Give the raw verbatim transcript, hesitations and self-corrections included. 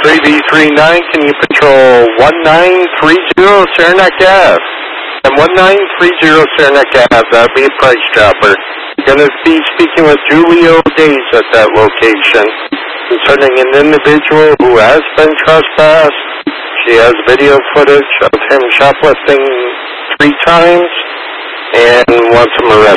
three B three nine, can you patrol one nine three zero Saranac Ave? And one nine three zero Saranac Ave, that would be a price dropper. You're going to be speaking with Julio Days at that location concerning an individual who has been trespassed. She has video footage of him shoplifting three times and wants him arrested.